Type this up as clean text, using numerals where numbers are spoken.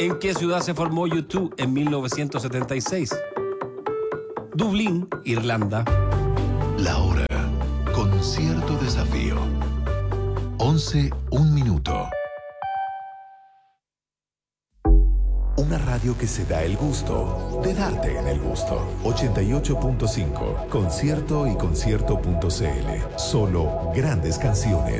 ¿En qué ciudad se formó U2 en 1976? Dublín, Irlanda. La hora, con cierto desafío. 11, 1 minuto. Una radio que se da el gusto de darte en el gusto. 88.5, concierto y concierto.cl. Solo grandes canciones.